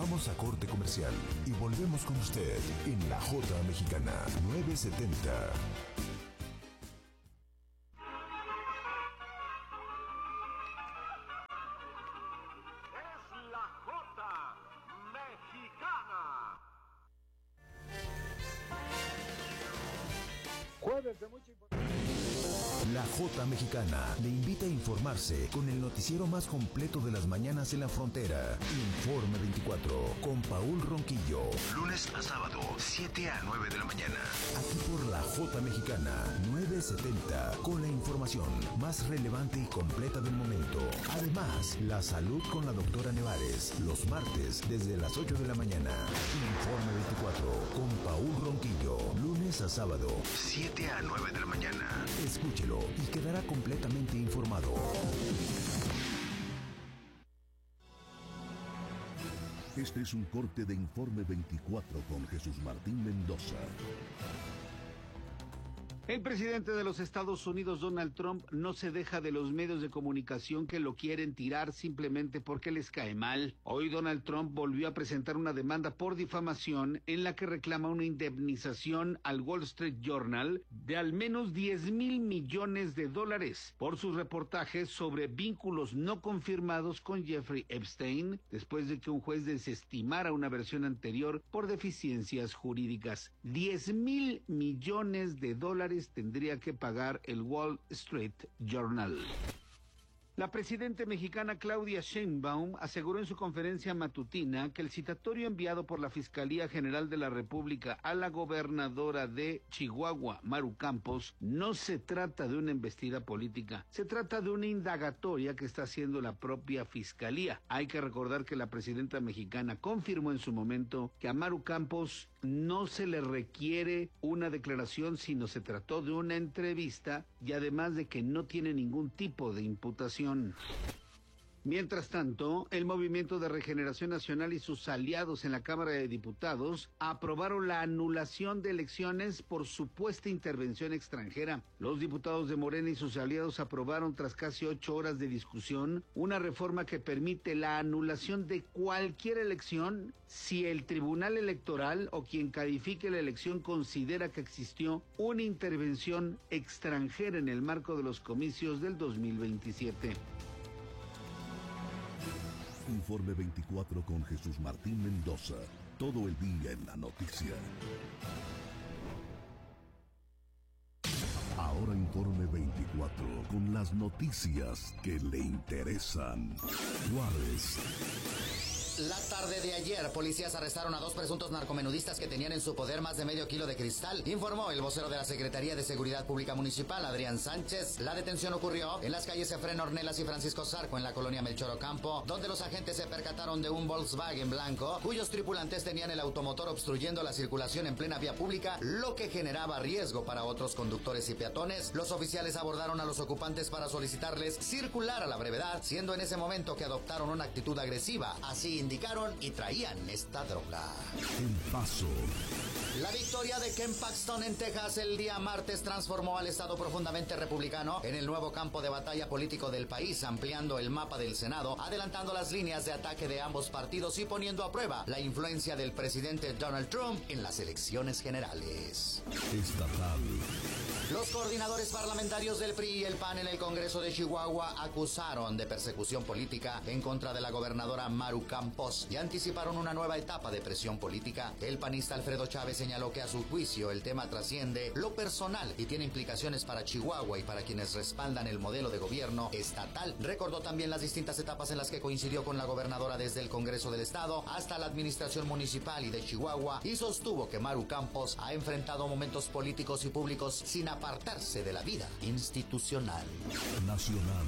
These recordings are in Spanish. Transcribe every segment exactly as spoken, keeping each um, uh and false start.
Vamos a corte comercial y volvemos con usted en La Jota Mexicana nueve setenta. Es La Jota Mexicana. Jueves de mucha información. La Jota Mexicana le invita a informarse con el noticiero más completo de las mañanas en la frontera. Informe veinticuatro con Paul Ronquillo. Lunes a sábado, siete a nueve de la mañana. Aquí por La Jota Mexicana nueve setenta, con la información más relevante y completa del momento. Además, la salud con la doctora Nevares, los martes desde las ocho de la mañana. Informe veinticuatro con Paul Ronquillo. Lunes a sábado, siete a nueve de la mañana. Escúchelo y quedará completamente informado. Este es un corte de Informe veinticuatro con Jesús Martín Mendoza. El presidente de los Estados Unidos, Donald Trump, no se deja de los medios de comunicación que lo quieren tirar simplemente porque les cae mal. Hoy Donald Trump volvió a presentar una demanda por difamación en la que reclama una indemnización al Wall Street Journal de al menos diez mil millones de dólares por sus reportajes sobre vínculos no confirmados con Jeffrey Epstein, después de que un juez desestimara una versión anterior por deficiencias jurídicas. diez mil millones de dólares tendría que pagar el Wall Street Journal. La presidenta mexicana Claudia Sheinbaum aseguró en su conferencia matutina que el citatorio enviado por la Fiscalía General de la República a la gobernadora de Chihuahua, Maru Campos, no se trata de una embestida política, se trata de una indagatoria que está haciendo la propia Fiscalía. Hay que recordar que la presidenta mexicana confirmó en su momento que a Maru Campos no se le requiere una declaración, sino se trató de una entrevista, y además de que no tiene ningún tipo de imputación. Mientras tanto, el Movimiento de Regeneración Nacional y sus aliados en la Cámara de Diputados aprobaron la anulación de elecciones por supuesta intervención extranjera. Los diputados de Morena y sus aliados aprobaron, tras casi ocho horas de discusión, una reforma que permite la anulación de cualquier elección si el Tribunal Electoral o quien califique la elección considera que existió una intervención extranjera en el marco de los comicios del dos mil veintisiete. Informe veinticuatro con Jesús Martín Mendoza. Todo el día en la noticia. Ahora Informe veinticuatro con las noticias que le interesan. Juárez. La tarde de ayer, policías arrestaron a dos presuntos narcomenudistas que tenían en su poder más de medio kilo de cristal, informó el vocero de la Secretaría de Seguridad Pública Municipal, Adrián Sánchez. La detención ocurrió en las calles Efrén Ornelas y Francisco Zarco, en la colonia Melchor Ocampo, donde los agentes se percataron de un Volkswagen blanco, cuyos tripulantes tenían el automotor obstruyendo la circulación en plena vía pública, lo que generaba riesgo para otros conductores y peatones. Los oficiales abordaron a los ocupantes para solicitarles circular a la brevedad, siendo en ese momento que adoptaron una actitud agresiva. Así indicaron, y traían esta droga. El Paso. La victoria de Ken Paxton en Texas el día martes transformó al estado profundamente republicano en el nuevo campo de batalla político del país, ampliando el mapa del Senado, adelantando las líneas de ataque de ambos partidos y poniendo a prueba la influencia del presidente Donald Trump en las elecciones generales. Estatal. Los coordinadores parlamentarios del P R I y el P A N en el Congreso de Chihuahua acusaron de persecución política en contra de la gobernadora Maru Campos y anticiparon una nueva etapa de presión política. El panista Alfredo Chávez señaló que a su juicio el tema trasciende lo personal y tiene implicaciones para Chihuahua y para quienes respaldan el modelo de gobierno estatal. Recordó también las distintas etapas en las que coincidió con la gobernadora desde el Congreso del Estado hasta la administración municipal y de Chihuahua, y sostuvo que Maru Campos ha enfrentado momentos políticos y públicos sin apartarse de la vida institucional. Nacional.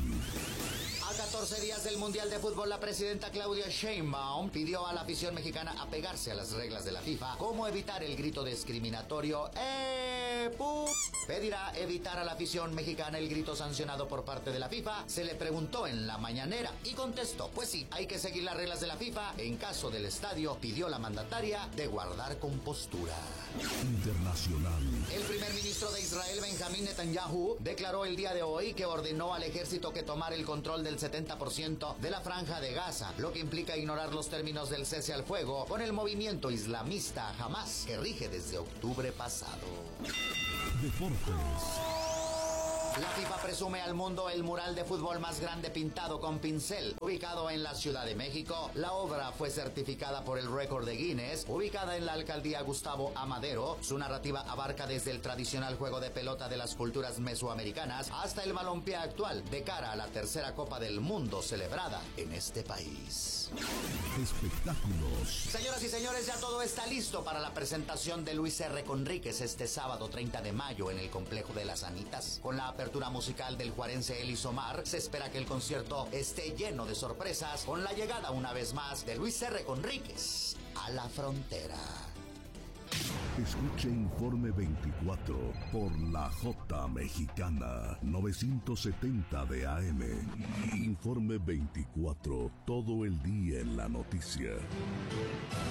A catorce días del Mundial de Fútbol, la presidenta Claudia Sheinbaum pidió a la afición mexicana apegarse a las reglas de la FIFA, como evitar el grito discriminatorio ¡Eh, pu! Pedirá evitar a la afición mexicana el grito sancionado por parte de la FIFA. Se le preguntó en la mañanera y contestó, pues sí, hay que seguir las reglas de la FIFA. En caso del estadio, pidió la mandataria de guardar compostura. Internacional. El primer ministro de Israel, Benjamín Netanyahu, declaró el día de hoy que ordenó al ejército que tomara el control del setenta por ciento de la franja de Gaza, lo que implica ignorar los términos del cese al fuego con el movimiento islamista Hamas, que rige desde octubre pasado. Deportes. La FIFA presume al mundo el mural de fútbol más grande pintado con pincel, ubicado en la Ciudad de México. La obra fue certificada por el récord de Guinness, ubicada en la alcaldía Gustavo Amadero. Su narrativa abarca desde el tradicional juego de pelota de las culturas mesoamericanas hasta el balompié actual, de cara a la tercera Copa del Mundo celebrada en este país. Espectáculos. Señoras y señores, ya todo está listo para la presentación de Luis R. Conríquez este sábado treinta de mayo en el Complejo de las Anitas. Con la apertura musical del juarense Elis Omar, se espera que el concierto esté lleno de sorpresas, con la llegada una vez más de Luis R. Conríquez a la frontera. Escuche Informe veinticuatro por la J Mexicana, novecientos setenta de A M. Informe veinticuatro, todo el día en la noticia.